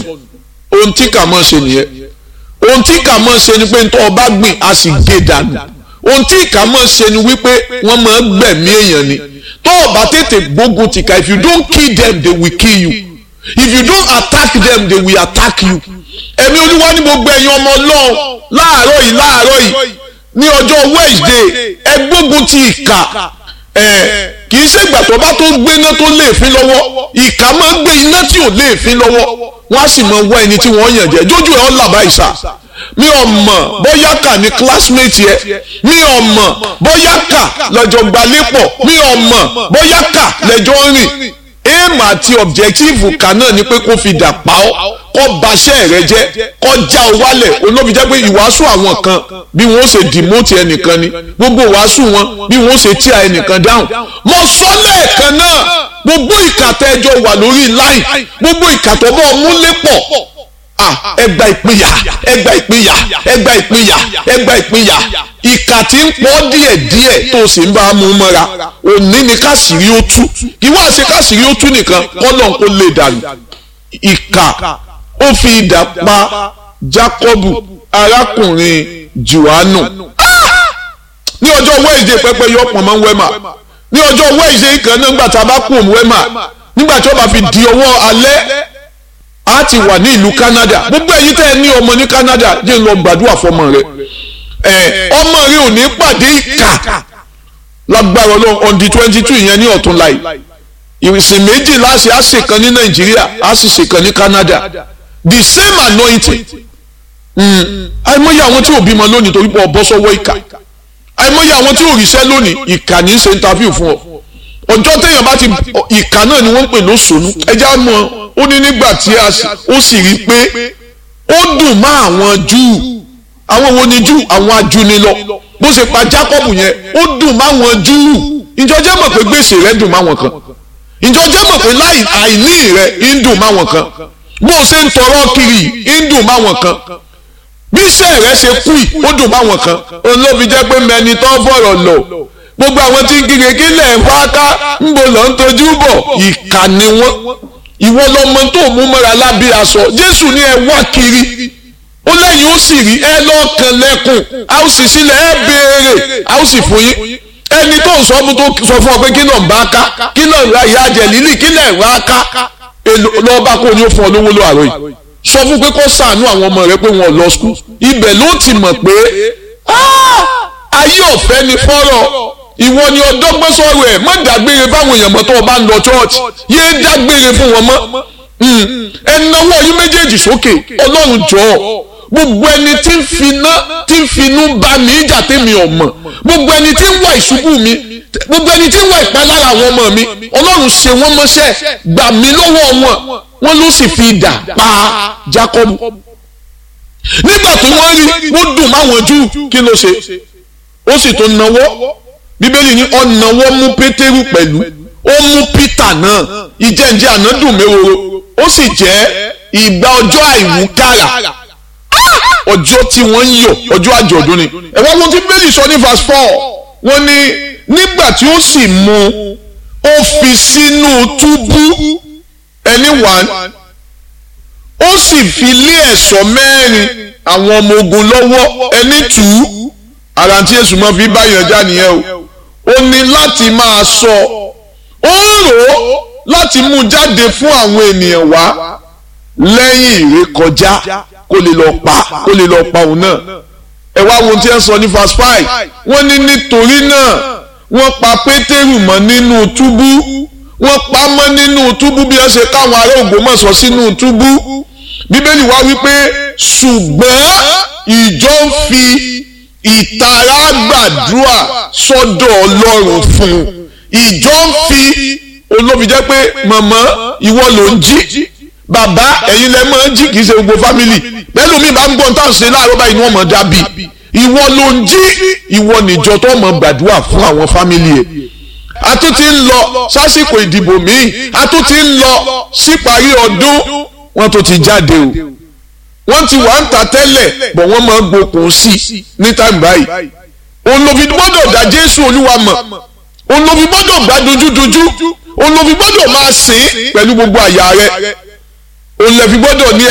ohun tí kà mọ́ ṣe nìyẹn. Ohun tí kà mọ́ ṣe ni pé ntọ́ ọba gbìn a sì gé dànù. Ohun tí kà mọ́ ṣe ni wípé wọ́n máa gbẹ̀mí èèyàn ni. Tó o bá tètè gbógun tìka, if you don't kill them they will kill you. If you don't attack them they will attack you. Ẹ̀mí Olúwa ní gbogbo ẹ̀yin ọmọ Ọlọ́run láàárọ̀ yìí ní ọjọ́ Wednesday ẹ gbógun ti ìkà. Kì í ṣe ìgbà tó bá tó gbé iná tó léèfín lọ́wọ́, ìkà máa ń gbé iná tí ò léèfín lọ́wọ́, wọ́n á sì máa wá ẹni tí wọ́n yàn jẹ. Jójú ẹ̀ ọ́ làbá ìsà. Mi ò mọ̀ bóyá kà ní classmate yẹ, mi ò mọ̀ bóyá kà lọ́jọ́ gbalépọ̀, mi ò mọ̀ bóyá kà lẹ́jọ́ rìn. Aim àti objective kan náà ni pé kó fi dà pa ọ́, kó baṣẹ́ rẹ jẹ́, kó já ọ wálẹ̀. Olóbi jẹ́ pé ìwàásù àwọn kan bí wọ́n ṣe demote ẹnìkan ni, gbogbo ìwàásù wọn bí wọ́n ṣe tíya ẹnìkan dáhùn. Mo sọ lẹ́ẹ̀kan náà, gbogbo ìkàtà ẹjọ́ wà lórí line, gbogbo ìkàtà ọmọ múlé pọ̀. Ẹgbà ìpínyà, ẹgbà ìpínyà, ẹgbà ìpínyà, ẹgbà ìpínyà. Ìkà tí ń pọ̀ díẹ̀díẹ̀ tó sì ń bá a mú mọ́ra. Òní ni káṣírí ó tú. Ìwọ àṣẹ káṣírí ó tú nìkan kọ́lọ̀ kó lè dànù. Ìkà ó fi idà pa Jákọ́bù arákùnrin Jòhánù. Ní ọjọ́ Wednesday pẹ́pẹ́ yọ pọ̀ mọ́ Wẹ́mà. Ní ọjọ́ Wednesday kan náà nígbà tá a bá kú òun Wẹ́mà. Nígbà tí ó bá fi di ọwọ́ alẹ́ a ti wà ní ìlú Canada. Gbogbo ẹ̀yin tẹ́ ẹ ní ọmọ ní Canada jẹ́ lọ gbàdúrà fọmọ rẹ. Ọmọ rẹ ò ní pàdé ìkà lágbára Ọlọ́run on the 22 ìyẹn ní ọ̀túnla yìí. Ìsìn méjì láṣẹ á ṣèkan ní Nàìjíríà á sì ṣèkan ní Canada. The same anointing. Àìmọye àwọn tí ò bímọ lónìí torí pé ọbọ sọ́wọ́ ìkà. Àìmọye àwọn tí ò ríṣẹ́ lónìí ìkà ní í ṣe interview fún ọ. Ọjọ́ téèyàn bá ti ìkà náà ni wọ́n ń pè lóṣòónú. Ẹja mọ̀ ó ní nígbà tí ó sì rí pé ó dùn mọ́ àwọn Júù. Àwọn wo ni Júù? Àwọn ajúnilọ. Bó ṣe pa Jákọ́bù yẹn ó dùn mọ́ àwọn Júù. Ìjọ jẹ́ mọ̀ pé gbèsè rẹ̀ dùn mọ́ àwọn kan. Ìjọ jẹ́ mọ̀ pé àìní rẹ̀ ń dùn mọ́ àwọn kan. Bó ṣe ń tọrọ kiri ń dùn mọ́ àwọn kan. Bí iṣẹ́ rẹ̀ ṣe kú yìí ó dùn mọ́ àwọn kan. Olóbi jẹ́ pé mẹni tó bọ̀rọ̀ lọ. Gbogbo àwọn tí ń kiri kílẹ̀ ń wá ká ń bò lọ́ ń tojú bọ̀ ìkà ni wọ́n. Ìwọ lọmọ tó mú mọ́ra lábẹ́ aṣọ. Jésù ní ẹ wá kiri. Ó lẹ́yìn ó sì rí ẹ lọ́kàn lẹ́kùn. A ó sì sílẹ̀ ẹ béèrè. A ó sì fún yín. Ẹni tó ń sọ fún ọ pé kí náà ń bá ká. Kí náà ń ra ìyá àjẹ́ lílì kí náà ń ra ká. Lọ́ba kò ní ó fún ọ lówó lọ́àrọ̀ yìí. Sọ fún pé kó ṣàánú àwọn ọmọ rẹ pé wọn ò lọ skul. Ibẹ̀ ló ti mọ̀ pé ayé ọ̀fẹ́ ni fọ́rọ̀. Ìwọ ni ọdọ́gbọ́n sọ̀rọ̀ ẹ̀ má dágbére fáwọn èèyàn mọ́ tó o bá ń lọ church yéé dágbére fún wọn mọ́. Ẹ nawọ́ yín méjèèjì sókè. Ọlọ́run jọ̀ọ́ gbogbo ẹni tí ń finú bá mi ìjà tèmi ọ̀mọ̀, gbogbo ẹni tí ń wá ìṣubú mi, gbogbo ẹni tí ń wá ìpalára àwọn ọmọ mi, Ọlọ́run ṣe wọ́n mọ́ṣẹ́ gbà mí lọ́wọ́ wọn. Wọ́n ló sì fi idà pa Jákọ́bù. Nígbà tí wọ́n rí wọ́n dùn máwọn Júù kí ló ṣe? Ó sì tó nawọ́. Bíbélì ní ọ̀nàwọ́ mú Pétérù pẹ̀lú, ó mú Pítà náà. Ìjẹ́njẹ́ àná dùn méwòrò. Ó sì jẹ́ ìgbà ọjọ́ àìwúkàrà. Ọjọ́ tí wọ́n ń yọ̀, ọjọ́ àjọ̀dún ni. Ẹ̀wọ́n mo ti Bíbélì sọ ní verse 4. Wọ́n ní nígbà tí ó sì mú ó fi sínú túbú ẹni 1. Ó sì fi lé ẹ̀ṣọ́ 4 àwọn ọmọ ogun lọ́wọ́ ẹni 2. Ara tí Jésù máa fi báyọ̀ já nìyẹn o. Ó ní láti máa sọ. Ó ń rò ó láti mú jáde fún àwọn ènìyàn wá lẹ́yìn ìrékọjá kó lè lọ pa òun náà. Ẹ wá wo tí ẹ sọ ní verse 5. Wọ́n ní nítorí náà wọ́n pa Pétérù mọ́ nínú túbú. Wọ́n pa mọ́ nínú túbú bí wọ́n ṣe káwọn ará Ògbómọ̀ṣọ́ sínú túbú. Bíbélì wá wípé ṣùgbọ́n ìjọ ń fi ìtara gbàdúrà sọ́dọ̀ Ọlọ́run fún un. Ìjọ ń fi olóbi jẹ́ pé màmá ìwọ ló ń jí, bàbá ẹ̀yin lẹ máa ń jí kì í ṣe gbogbo fámìlì. Bẹ́ẹ̀ni mi bá ń gbọ́n tá à ń ṣe láàárọ̀ báyìí ni wọ́n mọ̀ dábì. Ìwọ ló ń jí, ìwọ níjọ tó mọ̀ gbàdúrà fún àwọn fámìlì ẹ̀. A tún ti ń lọ sásìkò ìdìbò míì, a tún ti ń lọ síparí ọdún, wọ́n tó ti jáde o. Wọ́n ti wà ń ta tẹ́lẹ̀ bọ̀ wọ́n máa gbókun sí ní táìmù báyìí. Olóbi gbọ́dọ̀ dá Jésù Olúwa mọ̀. Olóbi gbọ́dọ̀ gbá dojúdojú. Olóbi gbọ́dọ̀ máa sìn pẹ̀lú gbogbo àyà rẹ̀. Olóbi gbọ́dọ̀ ní